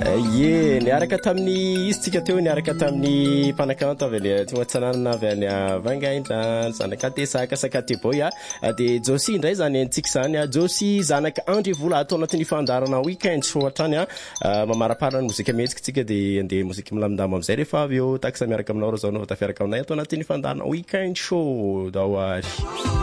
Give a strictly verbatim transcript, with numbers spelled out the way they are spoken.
Ye niaraka tamin'ny isitsika teo niaraka tamin'ny mpanakanto avy le tsananana avy any Vangaindra zanaka saka sakaty boy a de Josie indray zany antsika zany a Josie zanaka Andry vola atao anatin'ny fandarana weekend show hatrany a mamaraparana mozika mihetsika tsika de andeha mozika milamindamo amizay rehefa avy eo taksa miaraka aminao ro zao no tafiaraka aminay atao anatin'ny fandarana weekend show dahoary